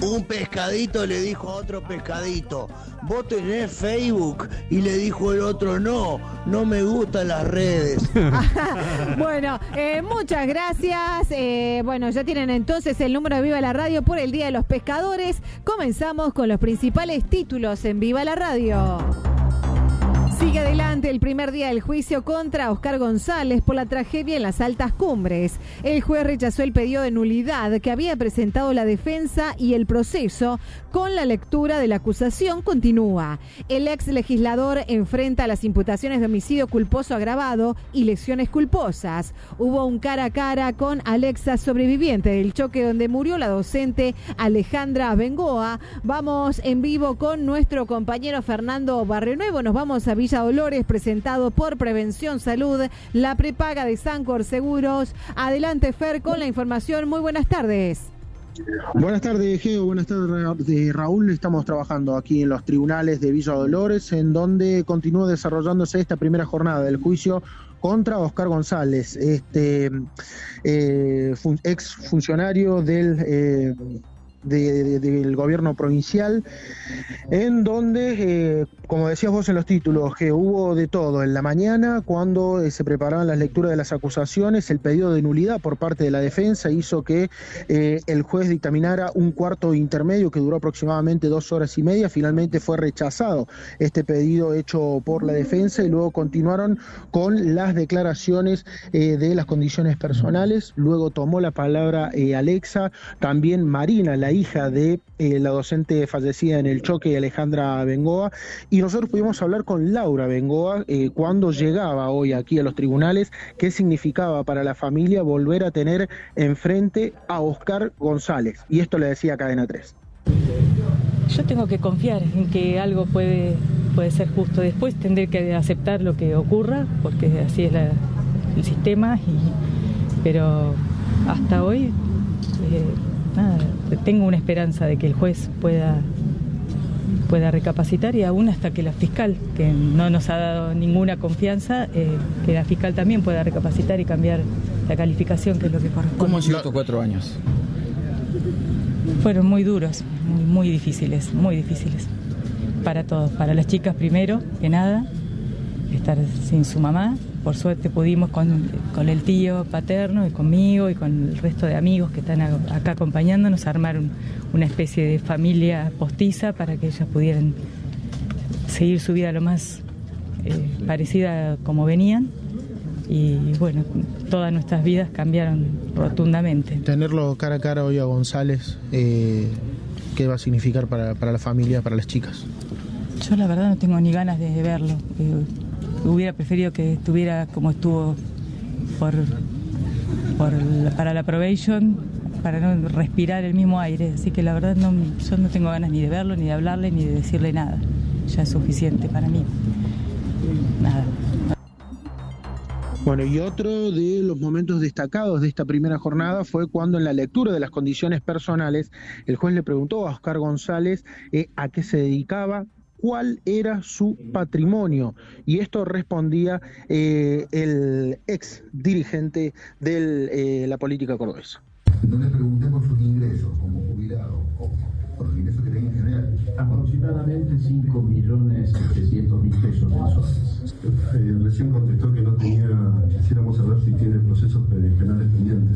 Un pescadito le dijo a otro pescadito, vos tenés Facebook, y le dijo el otro, no me gustan las redes. Bueno, muchas gracias. Bueno, ya tienen entonces el número de Viva la Radio por el Día de los Pescadores. Comenzamos con los principales títulos en Viva la Radio. Sigue adelante el primer día del juicio contra Oscar González por la tragedia en las Altas Cumbres. El juez rechazó el pedido de nulidad que había presentado la defensa y el proceso con la lectura de la acusación continúa. El ex legislador enfrenta las imputaciones de homicidio culposo agravado y lesiones culposas. Hubo un cara a cara con Alexa, sobreviviente del choque donde murió la docente Alejandra Bengoa. Vamos en vivo con nuestro compañero Fernando Barrionuevo. Nos vamos a Villa Dolores, presentado por Prevención Salud, la prepaga de Sancor Seguros. Adelante, Fer, con la información. Muy buenas tardes. Buenas tardes, Geo. Buenas tardes, Raúl. Estamos trabajando aquí en los tribunales de Villa Dolores, en donde continúa desarrollándose esta primera jornada del juicio contra Oscar González, ex funcionario del gobierno provincial, en donde, como decías vos en los títulos, que hubo de todo. En la mañana, cuando se preparaban las lecturas de las acusaciones, el pedido de nulidad por parte de la defensa hizo que el juez dictaminara un cuarto intermedio que duró aproximadamente 2 horas y media. Finalmente fue rechazado este pedido hecho por la defensa y luego continuaron con las declaraciones de las condiciones personales. Luego tomó la palabra Alexa, también Marina, la hija de la docente fallecida en el choque, Alejandra Bengoa, y nosotros pudimos hablar con Laura Bengoa cuando llegaba hoy aquí a los tribunales, qué significaba para la familia volver a tener enfrente a Oscar González, y esto le decía Cadena 3. Yo tengo que confiar en que algo puede ser justo. Después tendré que aceptar lo que ocurra, porque así es el sistema, pero hasta hoy tengo una esperanza de que el juez pueda recapacitar, y aún hasta que la fiscal, que no nos ha dado ninguna confianza, que la fiscal también pueda recapacitar y cambiar la calificación, que es lo que corresponde. ¿Cómo han sido estos 4 años? Fueron muy duros, muy difíciles para todos. Para las chicas primero que nada, estar sin su mamá. Por suerte pudimos con el tío paterno y conmigo y con el resto de amigos que están acá acompañándonos armar una especie de familia postiza para que ellas pudieran seguir su vida lo más parecida como venían. Y bueno, todas nuestras vidas cambiaron rotundamente. Tenerlo cara a cara hoy a González, ¿qué va a significar para la familia, para las chicas? Yo la verdad no tengo ni ganas de verlo. Hubiera preferido que estuviera como estuvo para la probation, para no respirar el mismo aire. Así que la verdad yo no tengo ganas ni de verlo, ni de hablarle, ni de decirle nada. Ya es suficiente para mí. Nada. Bueno, y otro de los momentos destacados de esta primera jornada fue cuando en la lectura de las condiciones personales el juez le preguntó a Oscar González a qué se dedicaba, cuál era su patrimonio, y esto respondía el ex dirigente de la política cordobesa. No le pregunté por sus ingresos como jubilado o por los ingresos que tenía en general. Aproximadamente 5.700.000 pesos mensuales. Recién contestó que no tenía, quisiéramos saber si tiene procesos penales pendientes.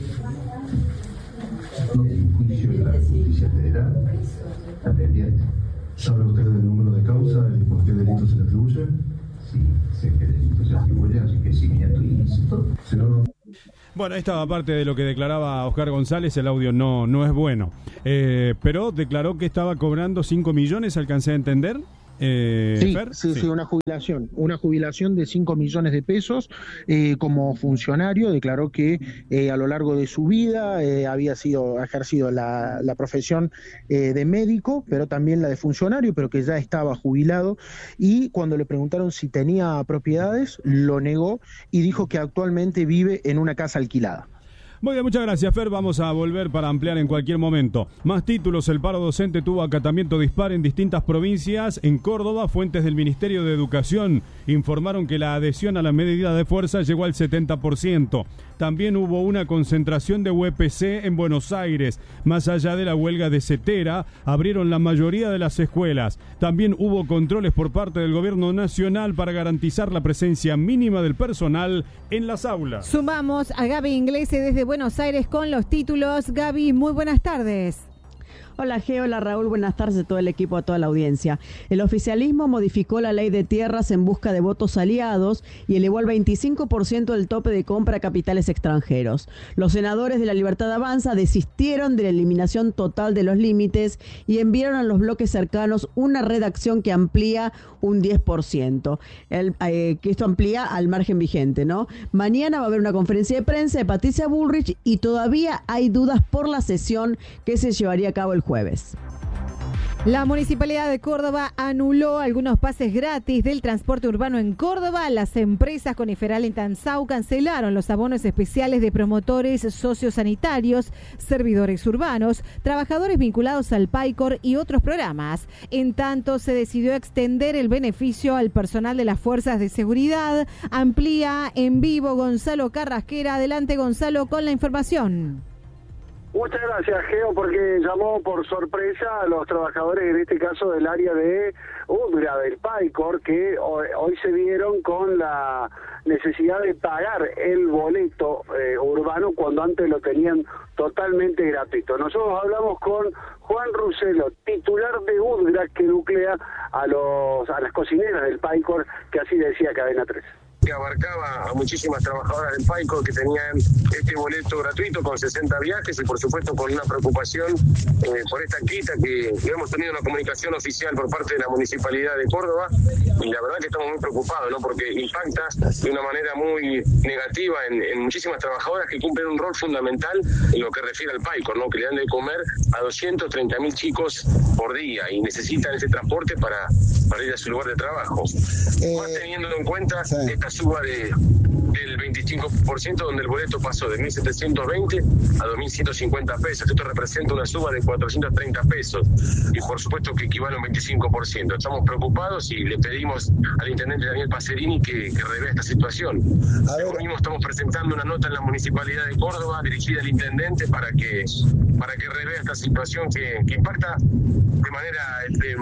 El juicio de la justicia federal está pendiente. ¿Sabe usted del número de causa y por qué delito se le atribuye? Sí, sé qué delito se atribuye, así que es inmediato y ilícito. Bueno, ahí estaba parte de lo que declaraba Oscar González. El audio no es bueno, pero declaró que estaba cobrando 5 millones, ¿alcancé a entender? Sí, una jubilación de 5 millones de pesos como funcionario. Declaró que a lo largo de su vida había ejercido la profesión de médico, pero también la de funcionario, pero que ya estaba jubilado, y cuando le preguntaron si tenía propiedades, lo negó y dijo que actualmente vive en una casa alquilada. Muy bien, muchas gracias, Fer. Vamos a volver para ampliar en cualquier momento. Más títulos. El paro docente tuvo acatamiento dispar en distintas provincias. En Córdoba, fuentes del Ministerio de Educación informaron que la adhesión a la medida de fuerza llegó al 70%. También hubo una concentración de UPC en Buenos Aires. Más allá de la huelga de Cetera, abrieron la mayoría de las escuelas. También hubo controles por parte del gobierno nacional para garantizar la presencia mínima del personal en las aulas. Sumamos a Gaby Inglese desde Buenos Aires con los títulos. Gaby, muy buenas tardes. Hola Geo, hola Raúl, buenas tardes a todo el equipo, a toda la audiencia. El oficialismo modificó la ley de tierras en busca de votos aliados y elevó al 25% el tope de compra a capitales extranjeros. Los senadores de La Libertad Avanza desistieron de la eliminación total de los límites y enviaron a los bloques cercanos una redacción que amplía un 10%, que esto amplía al margen vigente, ¿no? Mañana va a haber una conferencia de prensa de Patricia Bullrich y todavía hay dudas por la sesión que se llevaría a cabo el jueves. La Municipalidad de Córdoba anuló algunos pases gratis del transporte urbano en Córdoba. Las empresas Coniferal y Tansau cancelaron los abonos especiales de promotores sociosanitarios, servidores urbanos, trabajadores vinculados al PAICOR y otros programas. En tanto, se decidió extender el beneficio al personal de las fuerzas de seguridad. Amplía en vivo Gonzalo Carrasquera. Adelante, Gonzalo, con la información. Muchas gracias, Geo, porque llamó por sorpresa a los trabajadores, en este caso del área de UDGRA, del PAICOR, que hoy se vieron con la necesidad de pagar el boleto urbano cuando antes lo tenían totalmente gratuito. Nosotros hablamos con Juan Ruselo, titular de UDGRA, que nuclea a las cocineras del PAICOR, que así decía Cadena 3. Que abarcaba a muchísimas trabajadoras del PAICOR que tenían este boleto gratuito con 60 viajes y por supuesto con una preocupación por esta quita que hemos tenido una comunicación oficial por parte de la Municipalidad de Córdoba y la verdad que estamos muy preocupados, ¿no? Porque impacta de una manera muy negativa en muchísimas trabajadoras que cumplen un rol fundamental en lo que refiere al PAICOR, ¿no? Que le dan de comer a 230.000 chicos por día y necesitan ese transporte para ir a su lugar de trabajo. Más teniendo en cuenta esta suba del 25%, donde el boleto pasó de 1.720 a 2.150 pesos. Esto representa una suba de 430 pesos y por supuesto que equivale a un 25%. Estamos preocupados y le pedimos al intendente Daniel Pacerini que revea esta situación. Hoy mismo estamos presentando una nota en la Municipalidad de Córdoba dirigida al intendente para que revea esta situación que impacta de manera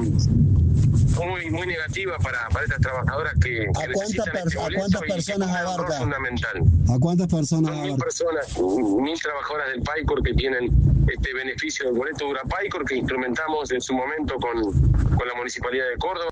muy negativa para estas trabajadoras que necesitan este boleto. ¿A cuántas personas abarca? Fundamental. ¿A cuántas personas Son abarca? 1.000 trabajadoras del PAICOR que tienen este beneficio del boleto Dura PAICOR que instrumentamos en su momento con la Municipalidad de Córdoba.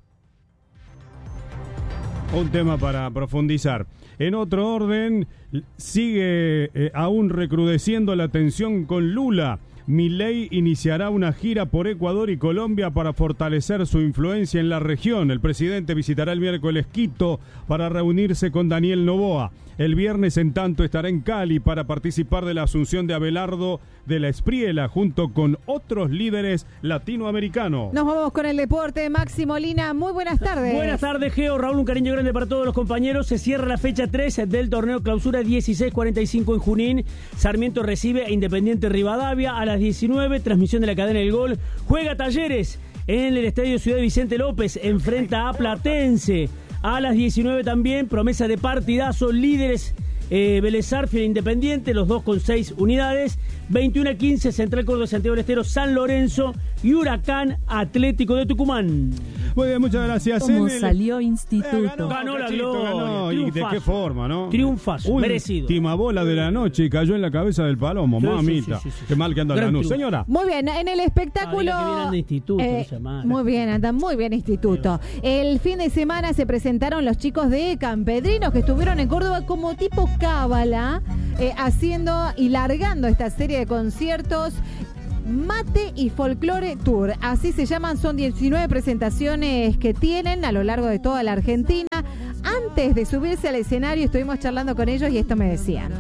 Un tema para profundizar. En otro orden, sigue aún recrudeciendo la tensión con Lula. Milei iniciará una gira por Ecuador y Colombia para fortalecer su influencia en la región. El presidente visitará el miércoles Quito para reunirse con Daniel Noboa. El viernes, en tanto, estará en Cali para participar de la asunción de Abelardo de la Espriela junto con otros líderes latinoamericanos. Nos vamos con el deporte. Maxi Molina, muy buenas tardes. Buenas tardes, Geo. Raúl, un cariño grande para todos los compañeros. Se cierra la fecha 3 del torneo Clausura 16:45 en Junín. Sarmiento recibe a Independiente Rivadavia a las 19. Transmisión de la cadena El Gol. Juega Talleres en el Estadio Ciudad Vicente López. Enfrenta a Platense. A las 19 también, promesa de partidazo, líderes Vélez Sarsfield e Independiente, los dos con 6 unidades. 21:15, Central Córdoba, Santiago del Estero, San Lorenzo y Huracán Atlético de Tucumán. Muy bien, muchas gracias. Como salió Instituto. Ganó la gloria. ¿Y de qué forma, no? Triunfazo, merecido. Última bola de la noche y cayó en la cabeza del Palomo, mamita. Sí. Qué mal que anda Lanús. Señora. Muy bien, en el espectáculo... muy bien, anda muy bien Instituto. El fin de semana se presentaron los chicos de Campedrinos que estuvieron en Córdoba como tipo cábala, haciendo y largando esta serie de conciertos Mate y Folklore Tour, así se llaman. Son 19 presentaciones que tienen a lo largo de toda la Argentina. Antes de subirse al escenario estuvimos charlando con ellos y esto me decían.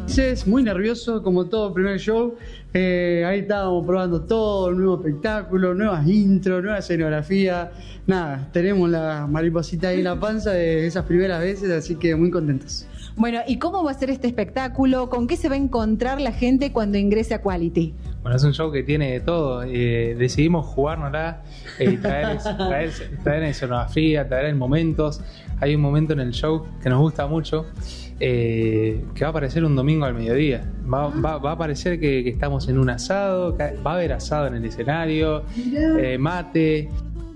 Muy nervioso, como todo primer show. Ahí estábamos probando todo, el nuevo espectáculo, nuevas intros, nueva escenografía. Nada, tenemos la mariposita ahí en la panza de esas primeras veces, así que muy contentos. Bueno, ¿y cómo va a ser este espectáculo? ¿Con qué se va a encontrar la gente cuando ingrese a Quality? Bueno, es un show que tiene de todo. Decidimos jugárnosla, traer escenografía, traer momentos. Hay un momento en el show que nos gusta mucho, que va a aparecer un domingo al mediodía. Va a parecer que estamos en un asado, va a haber asado en el escenario, mate.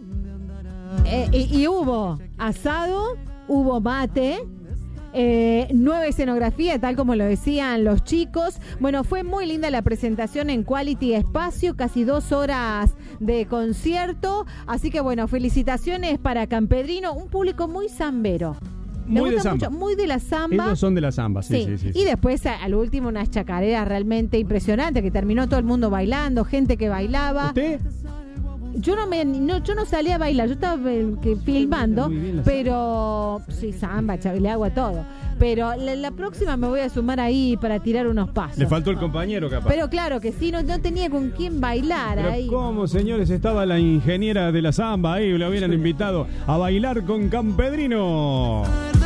Y hubo asado, hubo mate. Nueva escenografía, tal como lo decían los chicos. Bueno, fue muy linda la presentación en Quality Espacio, casi 2 horas de concierto. Así que bueno, felicitaciones para Campedrino, un público muy zambero. Muy de samba. Mucho, muy de la samba. Ellos son de la samba, sí. Y después al último unas chacareras realmente impresionantes, que terminó todo el mundo bailando, gente que bailaba. ¿Usted? Yo no salí a bailar, yo estaba filmando, pero sí, samba, le hago a todo. Pero la próxima me voy a sumar ahí para tirar unos pasos. Le faltó el compañero, capaz. Pero claro que sí, no tenía con quién bailar. Pero ahí. ¿cómo, señores? Estaba la ingeniera de la samba ahí, le hubieran invitado a bailar con Campedrino.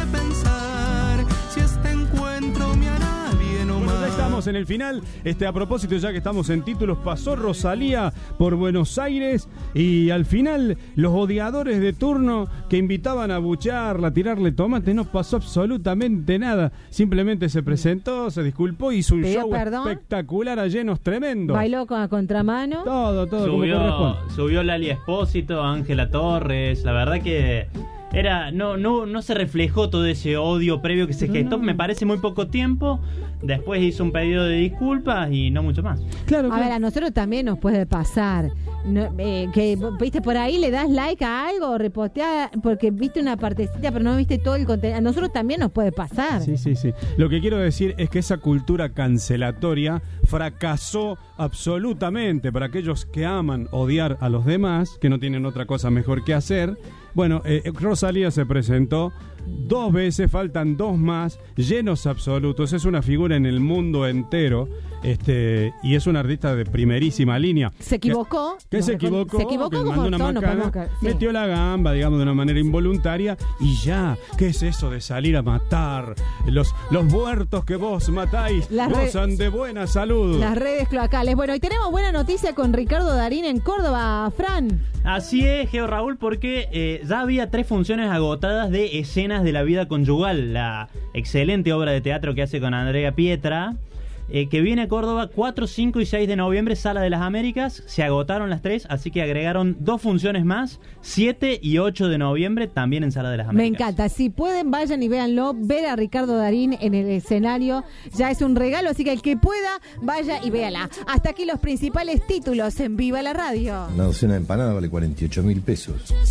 Estamos en el final. A propósito, ya que estamos en títulos, pasó Rosalía por Buenos Aires y al final los odiadores de turno que invitaban a buchearla, a tirarle tomate, no pasó absolutamente nada. Simplemente se presentó, se disculpó y hizo un show espectacular a llenos tremendo. Bailó con a contramano. Todo como corresponde. Subió Lali Espósito, Ángela Torres. La verdad que no se reflejó todo ese odio previo que se gestó. Me parece muy poco tiempo. Después hizo un pedido de disculpas y no mucho más. Claro. A ver, a nosotros también nos puede pasar. Que viste por ahí, le das like a algo, reposteas porque viste una partecita pero no viste todo el contenido. A nosotros también nos puede pasar. Sí. Lo que quiero decir es que esa cultura cancelatoria fracasó absolutamente para aquellos que aman odiar a los demás, que no tienen otra cosa mejor que hacer. Bueno, Rosalía se presentó 2 veces, faltan 2 más, llenos absolutos, es una figura en el mundo entero, y es una artista de primerísima línea. ¿Se equivocó? Se equivocó como mandó una macana, metió la gamba, digamos, de una manera involuntaria, y ya, ¿qué es eso de salir a matar? Los muertos que vos matáis gozan de buena salud. Las redes cloacales. Bueno, y tenemos buena noticia con Ricardo Darín en Córdoba, Fran. Así es, Geo Raúl, porque ya había 3 funciones agotadas de Escenas de la Vida Conyugal, la excelente obra de teatro que hace con Andrea Pietra, que viene a Córdoba 4, 5 y 6 de noviembre, Sala de las Américas. Se agotaron las 3, así que agregaron 2 funciones más, 7 y 8 de noviembre, también en Sala de las Américas. Me encanta, si pueden vayan y véanlo, ver a Ricardo Darín en el escenario ya es un regalo, así que el que pueda, vaya y véala. Hasta aquí los principales títulos en Viva la Radio. Una docena de empanadas vale 48.000 pesos.